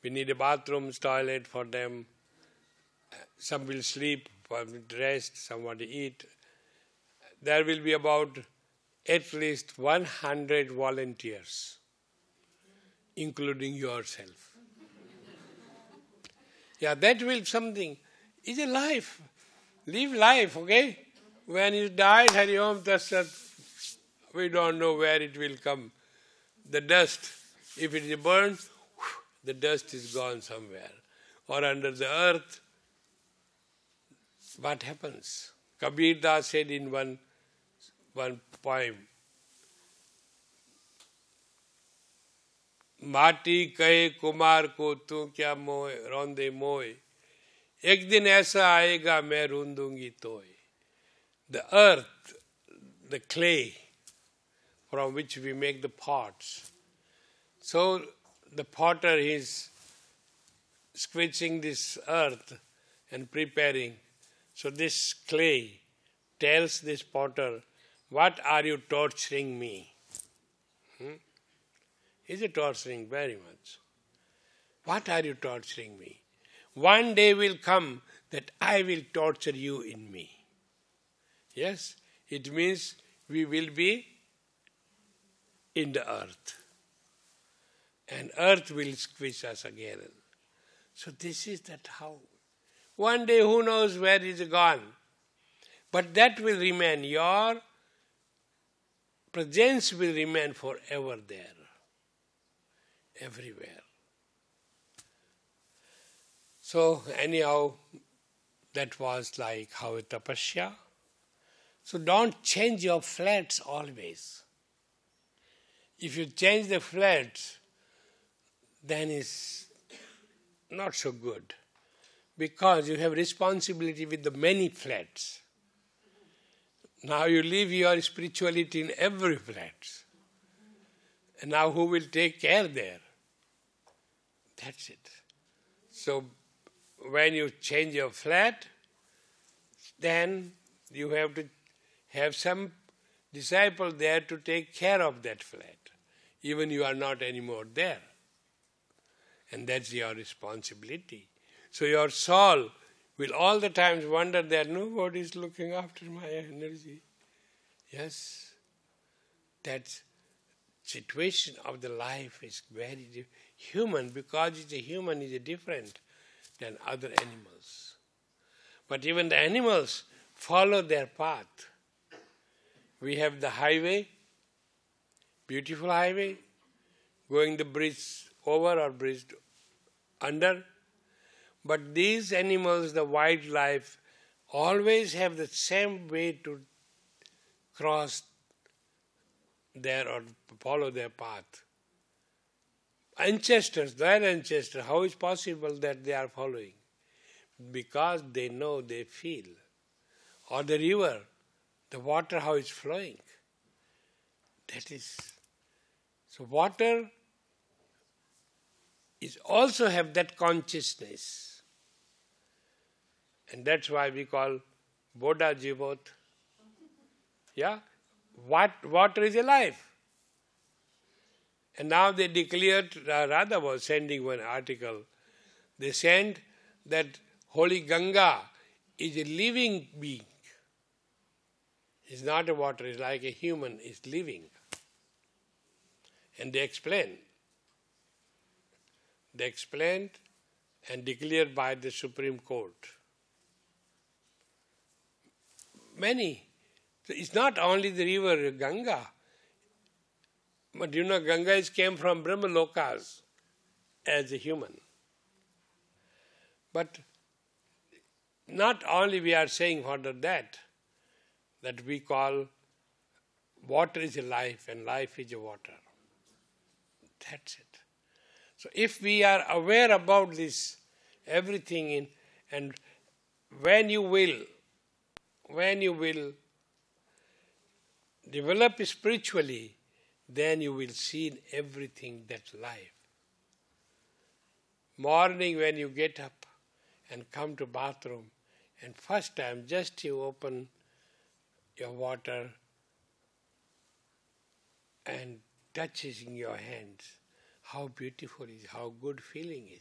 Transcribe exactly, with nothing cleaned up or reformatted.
We need a bathroom, toilet for them. Some will sleep, some will rest, some want to eat. There will be about at least one hundred volunteers, including yourself. Yeah, that will something. It's a life. Live life, okay? When you die, Hari Om Tat, we don't know where it will come. The dust, if it is burned, the dust is gone somewhere. Or under the earth, what happens? Kabir Das said in one, one poem, माटी कहे कुमार को तू क्या मोए रौंदे मोए एक दिन ऐसा आएगा मैं रूंदूंगी तोए. The earth, the clay from which we make the pots. So the potter is squeezing this earth and preparing. So this clay tells this potter, what are you torturing me? Hmm? Is it torturing very much? What are you torturing me? One day will come that I will torture you in me. Yes, it means we will be in the earth. And earth will squeeze us again. So this is that how. One day who knows where it is gone. But that will remain. Your presence will remain forever there. Everywhere. So anyhow, that was like how a tapasya. So don't change your flats always. If you change the flats, then it's not so good. Because you have responsibility with the many flats. Now you leave your spirituality in every flat. And now who will take care there? That's it. So when you change your flat, then you have to have some disciple there to take care of that flat. Even you are not anymore there. And that's your responsibility. So your soul will all the times wonder that nobody is looking after my energy. Yes, that situation of the life is very human, because it's a human is different than other animals. But even the animals follow their path. We have the highway, beautiful highway, going the bridge over or bridge under. But these animals, the wildlife, always have the same way to cross there or follow their path. Ancestors, their ancestors, how is possible that they are following? Because they know, they feel. Or the river, the water, how it's flowing. That is. So water is also have that consciousness. And that's why we call Bodha Jivot. Yeah? What water is alive. And now they declared, Radha was sending one article, they sent that Holy Ganga is a living being. It's not a water, it's like a human, it's living. And they explain. They explained and declared by the Supreme Court. Many. So it's not only the river Ganga, but you know Ganga is came from Brahmalokas as a human. But not only we are saying further that, that we call water is a life and life is a water. That's it. So if we are aware about this, everything in, and when you will, when you will develop spiritually, then you will see in everything that's life. Morning when you get up and come to bathroom, and first time just you open your water and touches in your hands, how beautiful it is, how good feeling is.